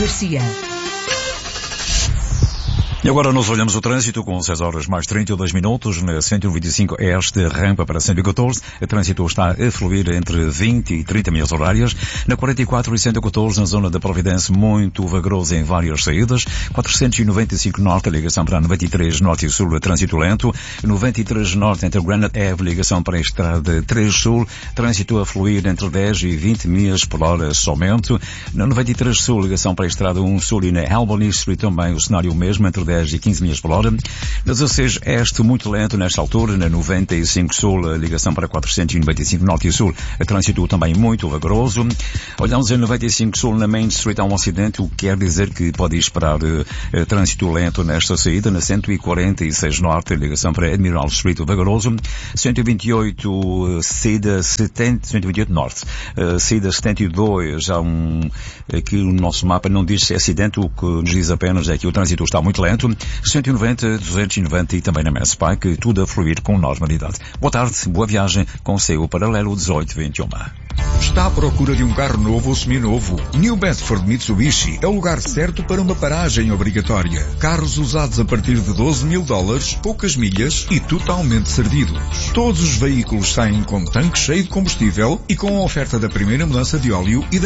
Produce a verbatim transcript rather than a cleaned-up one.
Garcia. E agora nós olhamos o trânsito com seis horas mais trinta e dois minutos na cento e vinte e cinco Este, rampa para cento e catorze. O trânsito está a fluir entre vinte e trinta milhas horárias. Na quarenta e quatro e cento e catorze, na zona da Providência, muito vagaroso em várias saídas. quatrocentos e noventa e cinco Norte, ligação para noventa e três Norte e Sul, trânsito lento. noventa e três Norte entre Granite Ave, ligação para a estrada três Sul, trânsito a fluir entre dez e vinte milhas por hora somente. Na noventa e três Sul, ligação para a estrada um Sul e na Albany Street também o cenário mesmo, entre dez e quinze milhas por hora. Na dezasseis Este, muito lento nesta altura. Na noventa e cinco Sul, a ligação para quatrocentos e noventa e cinco Norte e Sul, a trânsito também muito vagaroso. Olhamos em noventa e cinco Sul, na Main Street, há um acidente, o que quer dizer que pode esperar uh, trânsito lento nesta saída. Na cento e quarenta e seis Norte, a ligação para Admiral Street, vagaroso. cento e vinte e oito, uh, saída setenta, cento e vinte e oito Norte, uh, saída setenta e dois, há um, aqui o nosso mapa não diz se é acidente, o que nos diz apenas é que o trânsito está muito lento. cento e noventa, duzentos e noventa e também na Mass Pike, tudo a fluir com normalidade. Boa tarde, boa viagem com o seu paralelo dezoito vinte e um. Está à procura de um carro novo ou seminovo? New Bedford Mitsubishi é o lugar certo para uma paragem obrigatória. Carros usados a partir de doze mil dólares, poucas milhas e totalmente servidos. Todos os veículos saem com tanque cheio de combustível e com a oferta da primeira mudança de óleo e da